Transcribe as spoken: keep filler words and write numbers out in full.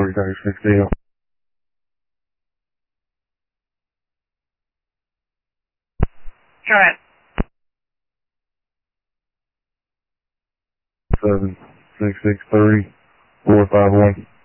three thirty-six deal. Try it. Seven six six three four five one.